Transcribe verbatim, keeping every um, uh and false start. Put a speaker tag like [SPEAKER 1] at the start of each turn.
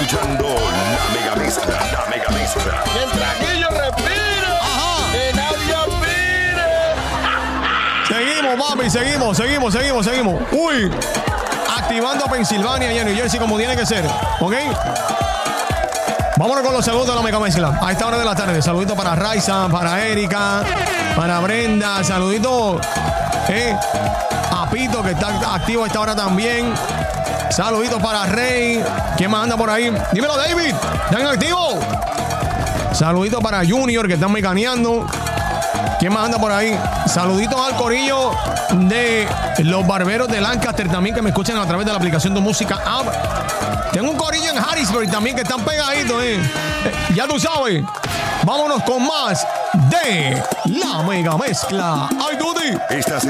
[SPEAKER 1] escuchando la mega mezcla, la mega mezcla.
[SPEAKER 2] Mientras Guillo respira,
[SPEAKER 3] Ajá.
[SPEAKER 2] que nadie aspire.
[SPEAKER 3] Seguimos, papi, seguimos, seguimos, seguimos, seguimos. Uy, activando a Pensilvania y a New Jersey como tiene que ser, ¿ok? Vámonos con los saludos de la mega mezcla a esta hora de la tarde. Saluditos para Raiza, para Erika, para Brenda. Saluditos eh, a Pito, que está activo a esta hora también. Saluditos para Rey. ¿Quién más anda por ahí? Dímelo, David. ¿Están activos? Saluditos para Junior, que están mecaneando. ¿Quién más anda por ahí? Saluditos al corillo de los barberos de Lancaster también, que me escuchan a través de la aplicación de música app. Tengo un corillo en Harrisburg también que están pegaditos, ¿eh? Eh, ya tú sabes. Vámonos con más de la mega mezcla. ¡Ay, Dudy!
[SPEAKER 1] Estás